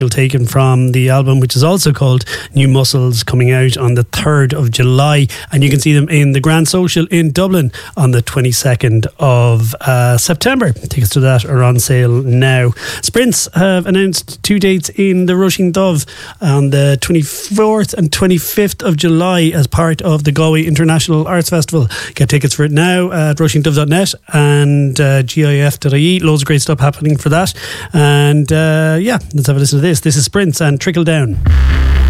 taken from the album, which is also called New Muscles, coming out on the 3rd of July, and you can see them in the Grand Social in Dublin on the 22nd of September. Tickets to that are on sale now. Sprints have announced 2 dates in the Rushing Dove on the 24th and 25th of July as part of the Galway International Arts Festival. Get tickets for it now at rushingdove.net and gif.ie. Loads of great stuff happening for that. And let's have a listen to this. This is Sprints and Trickle Down.